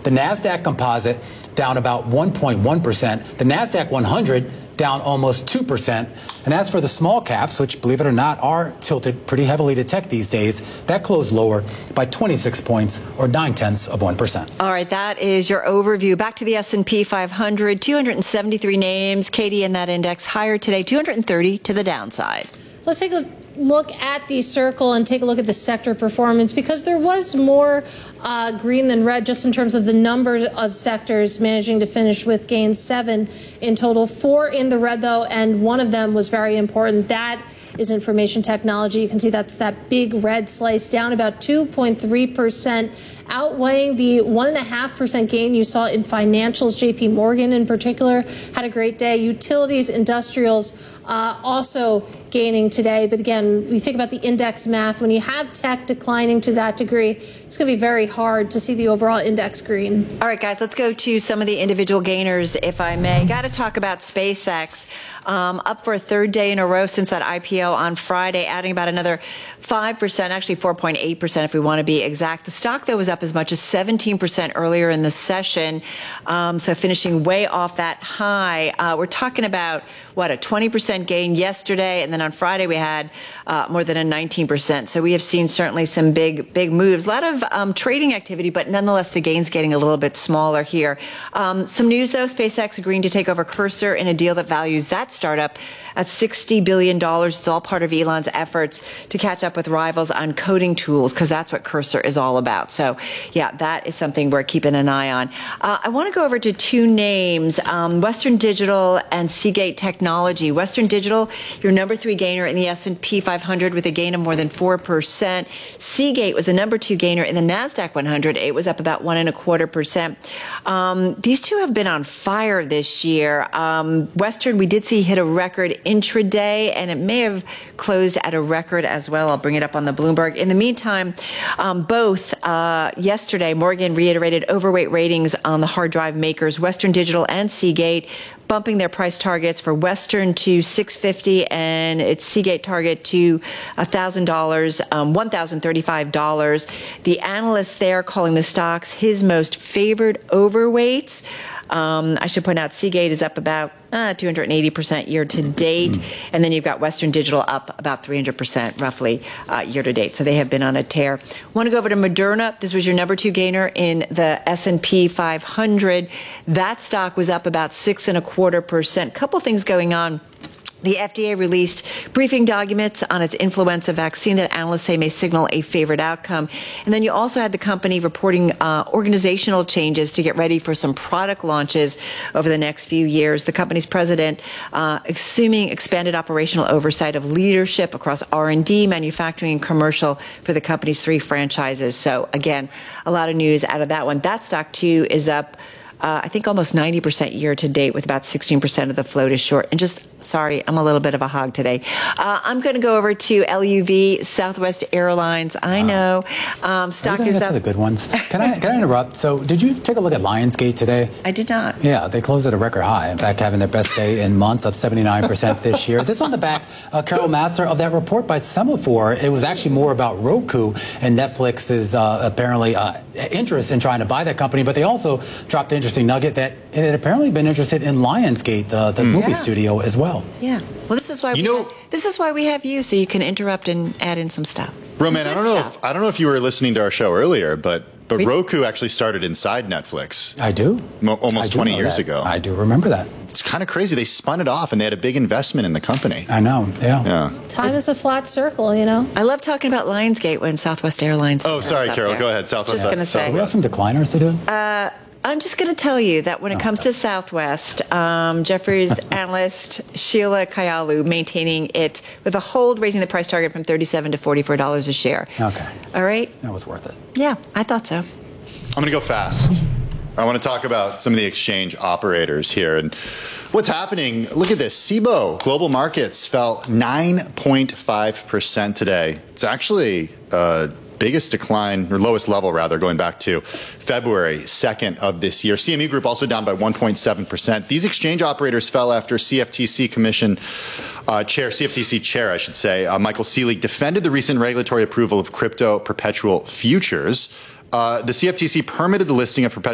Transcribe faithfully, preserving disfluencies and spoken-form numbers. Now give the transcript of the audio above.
The NASDAQ Composite down about one point one percent. The NASDAQ one hundred down almost two percent. And as for the small caps, which, believe it or not, are tilted pretty heavily to tech these days, that closed lower by twenty-six points, or nine tenths of one percent. All right, that is your overview. Back to the S and P five hundred, two hundred seventy-three names. Katie, in that index, higher today, two hundred thirty to the downside. Let's take a look at the circle and take a look at the sector performance, because there was more uh, green than red just in terms of the number of sectors managing to finish with gains, seven in total, four in the red though, and one of them was very important. That is information technology. You can see that's that big red slice, down about two point three percent, outweighing the one point five percent gain you saw in financials. J P Morgan in particular had a great day. Utilities, industrials uh, also gaining today. But again, we think about the index math. When you have tech declining to that degree, it's going to be very hard to see the overall index green. All right, guys, let's go to some of the individual gainers, if I may. Got to talk about SpaceX. Um, up for a third day in a row since that I P O on Friday, adding about another five percent, actually four point eight percent if we want to be exact. The stock, though, was up as much as seventeen percent earlier in the session, um, so finishing way off that high. Uh, we're talking about, what, a twenty percent gain yesterday, and then on Friday we had uh, more than a nineteen percent. So we have seen certainly some big, big moves. A lot of um, trading activity, but nonetheless the gains getting a little bit smaller here. Um, some news, though, SpaceX agreeing to take over Cursor in a deal that values that startup at sixty billion dollars. It's all part of Elon's efforts to catch up with rivals on coding tools, because that's what Cursor is all about. So, yeah, that is something we're keeping an eye on. Uh, I want to go over to two names, um, Western Digital and Seagate Technology. Western Digital, your number three gainer in the S and P five hundred with a gain of more than four percent. Seagate was the number two gainer in the NASDAQ one hundred. It was up about one and a quarter percent. Um, these two have been on fire this year. Um, Western, we did see hit a record intraday, and it may have closed at a record as well. I'll bring it up on the Bloomberg. In the meantime, um, both uh, yesterday, Morgan reiterated overweight ratings on the hard drive makers, Western Digital and Seagate, bumping their price targets for Western to six fifty and its Seagate target to one thousand dollars, um, one thousand thirty-five dollars. The analysts there calling the stocks his most favored overweights. Um, I should point out Seagate is up about uh, two hundred eighty percent year to date, mm-hmm. and then you've got Western Digital up about three hundred percent roughly uh, year to date. So they have been on a tear. Want to go over to Moderna. This was your number two gainer in the S and P five hundred. That stock was up about six and a quarter percent. Couple things going on. The F D A released briefing documents on its influenza vaccine that analysts say may signal a favored outcome. And then you also had the company reporting uh, organizational changes to get ready for some product launches over the next few years. The company's president uh, assuming expanded operational oversight of leadership across R and D, manufacturing, and commercial for the company's three franchises. So again, a lot of news out of that one. That stock, too, is up Uh, I think almost ninety percent year to date, with about sixteen percent of the float is short. And just, sorry, I'm a little bit of a hog today. Uh, I'm going to go over to L U V, Southwest Airlines. I know. Um, stock is up. The good ones. Can I, can I interrupt? So did you take a look at Lionsgate today? I did not. Yeah, they closed at a record high. In fact, having their best day in months, up seventy-nine percent this year. This on the back, uh, Carol Massar, of that report by Semaphore. It was actually more about Roku and Netflix's uh, apparently uh, interest in trying to buy that company, but they also dropped the interesting nugget that it had apparently been interested in Lionsgate, uh, the mm. movie yeah. studio, as well. Yeah. Well, this is why you we know, have, this is why we have you, so you can interrupt and add in some stuff. Roman, I don't know stuff. if I don't know if you were listening to our show earlier, but but we, Roku actually started inside Netflix. I do. Mo almost I do twenty years that. ago. I do remember that. It's kind of crazy. They spun it off, and they had a big investment in the company. I know. Yeah. Yeah. Time is a flat circle, you know. I love talking about Lionsgate when Southwest Airlines. Oh, sorry, Carol. There. Go ahead. Southwest. Just gonna say. Do we have some decliners to do? Uh, I'm just going to tell you that when it comes to Southwest, um, Jefferies analyst Sheila Kayalu maintaining it with a hold, raising the price target from thirty-seven to forty-four dollars a share. Okay. All right. That was worth it. Yeah, I thought so. I'm going to go fast. I want to talk about some of the exchange operators here and what's happening. Look at this. Cboe Global Markets fell nine point five percent today. It's actually uh, biggest decline, or lowest level rather, going back to February second of this year. C M E Group also down by one point seven percent. These exchange operators fell after C F T C Commission uh, Chair, C F T C Chair, I should say, uh, Michael Seelig defended the recent regulatory approval of crypto perpetual futures. Uh, the C F T C permitted the listing of perpetual